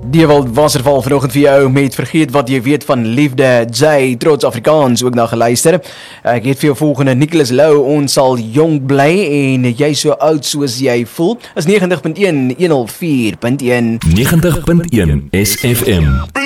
Dewald Wasserval vanoggend vir jou met vergeet wat jy weet van liefde, jy trots Afrikaans ook na geluister. Ek het vir jou volgende Nicholas Lou, ons sal jong bly en jy so oud soos jy voel. Is 90.1 104.1 90.1 SFM.